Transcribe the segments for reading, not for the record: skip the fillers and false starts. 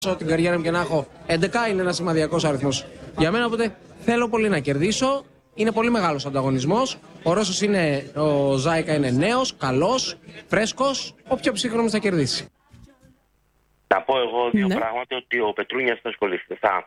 την καριέρα μου και να έχω 11 είναι ένας σημαδιακός αριθμός για μένα, οπότε θέλω πολύ να κερδίσω. Είναι πολύ μεγάλος ανταγωνισμός. Ο Ρώσος ο Ζάικα είναι νέος, καλός, φρέσκος. Ο πιο ψύχρονος θα κερδίσει. Να πω εγώ δύο πράγματα, ότι ο Πετρούνιας θα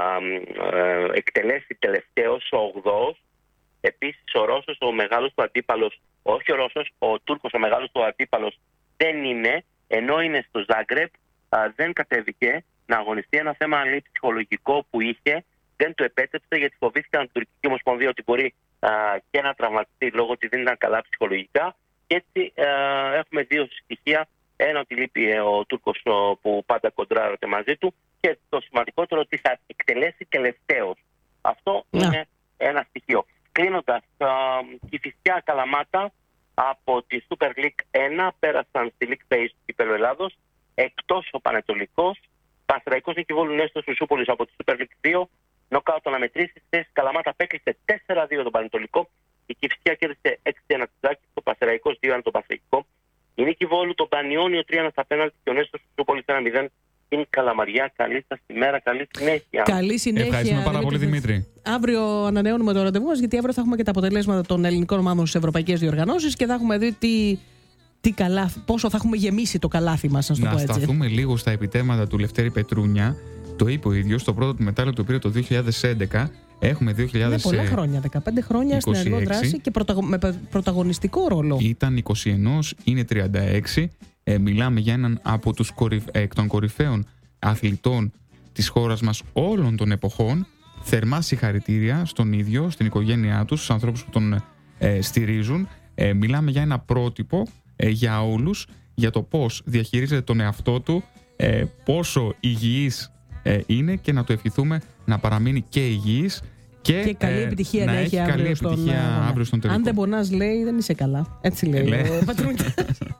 εκτελέσει τελευταίος ο 8ος. Επίσης ο Ρώσος, ο μεγάλος του αντίπαλος, όχι ο Ρώσος, ο Τούρκος, ο μεγάλος του αντίπαλος δεν είναι, ενώ είναι στο Ζάγκρεπ, δεν κατέβηκε να αγωνιστεί. Ένα θέμα ψυχολογικό που είχε, δεν το επέτρεψε, γιατί φοβήθηκαν την Τουρκική Ομοσπονδία ότι μπορεί και να τραυματιστεί λόγω ότι δεν ήταν καλά ψυχολογικά. Και έτσι έχουμε δύο στοιχεία. Ένα, ότι λείπει ο Τούρκος που πάντα κοντράρεται μαζί του, και το σημαντικότερο, ότι θα εκτελέσει τελευταίος. Αυτό είναι ένα στοιχείο. Κλείνοντας, Κηφισιά Καλαμάτα από τη Super League 1 πέρασαν στη League Phase του Κυπέλλου Ελλάδος, εκτός ο Πανετολικός. Πανσεραϊκός Νικηβόλου Νέστος Σουσούπολης από τη Super League 2. Νοκάουτ αναμετρήσεις. Καλαμάτα απέκλεισε 4-2 τον Πανετολικό. Η Κηφισιά κέρδισε 6-1 του Ζάκη. Το Πανσεραϊκός 2-1 τον Πανσεραϊκό. Η Νικηβόλου τον Πανιόνιο 3-1 στα πέναλτι και ο Νέστος Σουσούπολης 1-0. Είναι Καλαμαριά. Καλή σας ημέρα, καλή συνέχεια. Καλή συνέχεια. Ευχαριστούμε πάρα πολύ, Δημήτρη. Αύριο ανανεώνουμε το ραντεβού μας, γιατί αύριο θα έχουμε και τα αποτελέσματα των ελληνικών ομάδων στις ευρωπαϊκές διοργανώσεις και θα έχουμε δει πόσο θα έχουμε γεμίσει το καλάθι μας, να το πω έτσι. Να σταθούμε λίγο στα επιτεύγματα του Λευτέρη Πετρούνια. Το είπε ο ίδιος, το πρώτο του μετάλλιο το πήρε το 2011. Έχουμε 2000. Είναι πολλά χρόνια, 15 χρόνια στην ενεργό δράση και με πρωταγωνιστικό ρόλο. Ήταν 21, είναι 36. Μιλάμε για έναν από τους εκ των κορυφαίων αθλητών της χώρας μας όλων των εποχών. Θερμά συγχαρητήρια στον ίδιο, στην οικογένειά του, στους ανθρώπους που τον στηρίζουν. Μιλάμε για ένα πρότυπο για όλους, για το πώς διαχειρίζεται τον εαυτό του, πόσο υγιής είναι, και να το ευχηθούμε να παραμείνει και υγιής και καλή επιτυχία να έχει αύριο στον τελικό. Αν δεν πονάς, λέει, δεν είσαι καλά. Έτσι λέει ο Πατρούνιας.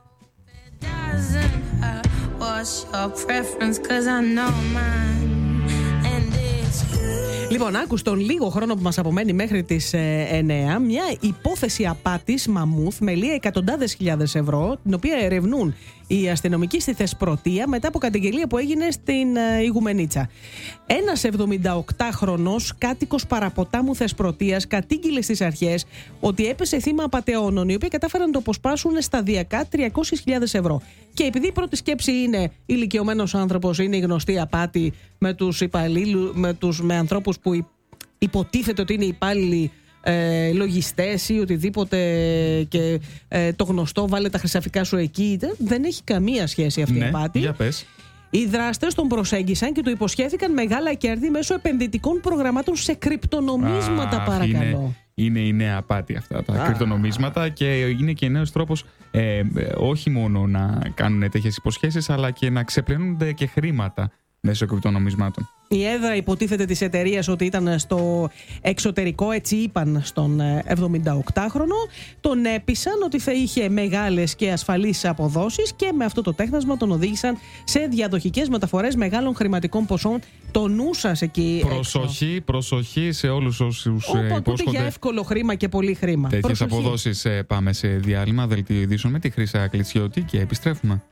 Λοιπόν, άκου τον λίγο χρόνο που μας απομένει μέχρι τις 9, μια υπόθεση απάτης μαμούθ με λία εκατοντάδες χιλιάδες ευρώ, την οποία ερευνούν οι αστυνομικοί στη Θεσπρωτεία μετά από καταγγελία που έγινε στην Ιγουμενίτσα. Ένας 78χρονος κάτοικος Παραποτάμου Θεσπρωτείας κατήγγειλε στις αρχές ότι έπεσε θύμα απατεώνων, οι οποίοι κατάφεραν να το αποσπάσουν σταδιακά 300.000 ευρώ. Και επειδή η πρώτη σκέψη είναι ηλικιωμένος άνθρωπος, είναι η γνωστή απάτη με τους υπαλλήλους, με ανθρώπους που υποτίθεται ότι είναι υπάλληλοι λογιστές ή οτιδήποτε, και το γνωστό βάλε τα χρυσαφικά σου εκεί, δεν έχει καμία σχέση αυτή η απάτη. Για πες. Οι δράστες τον προσέγγισαν και του υποσχέθηκαν μεγάλα κέρδη μέσω επενδυτικών προγραμμάτων σε κρυπτονομίσματα, παρακαλώ. Είναι η νέα απάτη αυτά τα κρυπτονομίσματα, και είναι και νέος τρόπος όχι μόνο να κάνουν τέτοιες υποσχέσεις, αλλά και να ξεπλένονται και χρήματα μέσω κρυπτονομισμάτων. Η έδρα υποτίθεται της εταιρείας ότι ήταν στο εξωτερικό, έτσι είπαν στον 78χρονο. Τον έπεισαν ότι θα είχε μεγάλες και ασφαλείς αποδόσεις και με αυτό το τέχνασμα τον οδήγησαν σε διαδοχικές μεταφορές μεγάλων χρηματικών ποσών. Το νου σας εκεί. Προσοχή σε όλους όσους υπόσχονται για εύκολο χρήμα και πολύ χρήμα. Τέτοιες αποδόσεις. Πάμε σε διάλειμμα, δελτίο ειδήσεων με τη Χρύσα Κλητσιώτη και επιστρέφουμε.